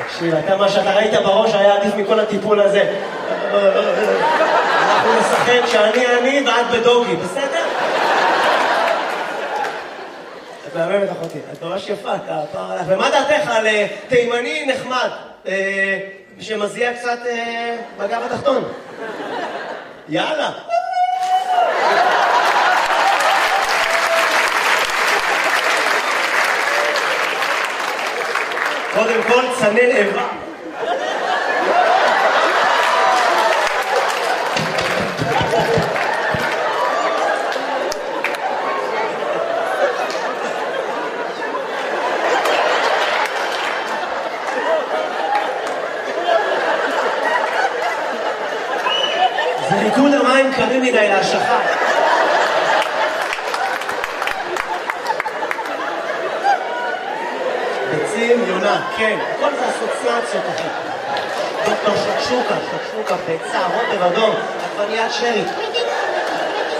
שילה, מה שאתה ראית בראש היה עדיף מכל הטיפול הזה. אנחנו נשחק שאני אני ואת בדוגי, בסדר? את מהממת אחותי, את ממש יפה, ומה דעתך על תימני נחמד, שמזיע קצת בגב התחתון? יאללה. קודם כל, צנן איבה. זה ריקוד המים קרים מדי להשכה. ביצים, יונה, כן, כל זה אסוציאציות אחי. דוקטור שקשוקה, ביצה, רוטב אדום, עגבניית שרי.